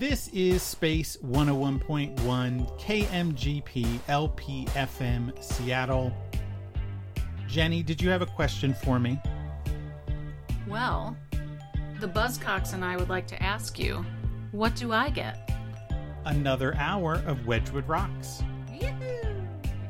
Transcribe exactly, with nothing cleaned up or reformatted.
This is Space one oh one point one K M G P L P F M Seattle. Jenny, did you have a question for me? Well, the Buzzcocks and I would like to ask you, what do I get? Another hour of Wedgwood Rocks. Yoo-hoo!